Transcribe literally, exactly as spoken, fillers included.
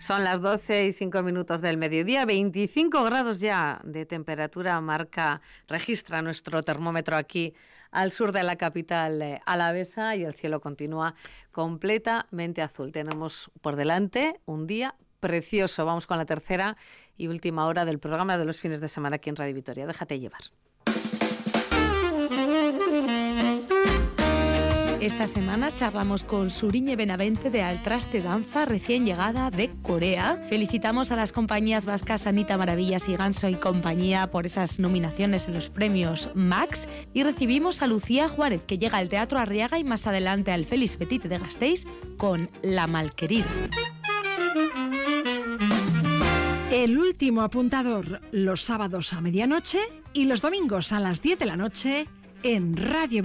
Son las doce y cinco minutos del mediodía, veinticinco grados ya de temperatura marca, registra nuestro termómetro aquí al sur de la capital eh, alavesa, y el cielo continúa completamente azul. Tenemos por delante un día precioso. Vamos con la tercera y última hora del programa de los fines de semana aquí en Radio Vitoria. Déjate llevar. Esta semana charlamos con Suriñe Benavente de Altraste Danza, recién llegada de Corea. Felicitamos a las compañías vascas Anita Maravillas y Ganso y compañía por esas nominaciones en los premios Max. Y recibimos a Lucía Juárez, que llega al Teatro Arriaga y más adelante al Félix Petit de Gasteiz con La Malquerida. El último apuntador, los sábados a medianoche y los domingos a las diez de la noche en Radio